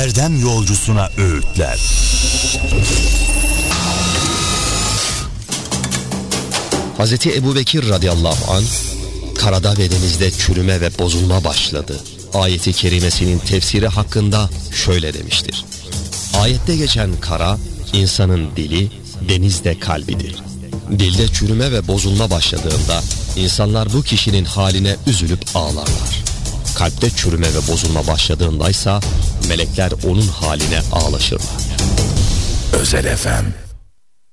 erdem yolcusuna öğütler. Hazreti Ebubekir radıyallahu anh, karada ve denizde çürüme ve bozulma başladı ayeti kerimesinin tefsiri hakkında şöyle demiştir. Ayette geçen kara, insanın dili, denizde kalbidir. Dilde çürüme ve bozulma başladığında insanlar bu kişinin haline üzülüp ağlarlar. Kalpte çürüme ve bozulma başladığındaysa melekler onun haline ağlaşırlar. Özel FM